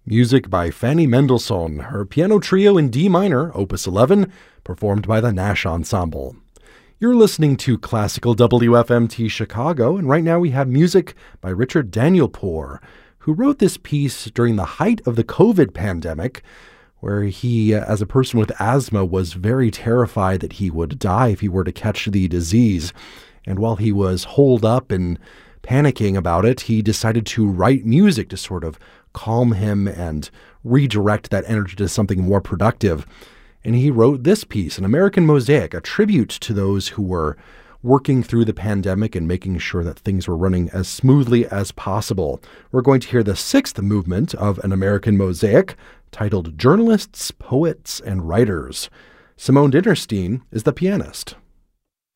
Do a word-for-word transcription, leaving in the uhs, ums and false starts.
Music by Fanny Mendelssohn, her piano trio in D minor, opus eleven, performed by the Nash Ensemble. You're listening to Classical W F M T Chicago, and right now we have music by Richard Danielpour, who wrote this piece during the height of the COVID pandemic, where he, as a person with asthma, was very terrified that he would die if he were to catch the disease. And while he was holed up and panicking about it, he decided to write music to sort of calm him and redirect that energy to something more productive. And he wrote this piece, An American Mosaic, a tribute to those who were working through the pandemic and making sure that things were running as smoothly as possible. We're going to hear the sixth movement of An American Mosaic, titled Journalists, Poets, and Writers. Simone Dinnerstein is the pianist.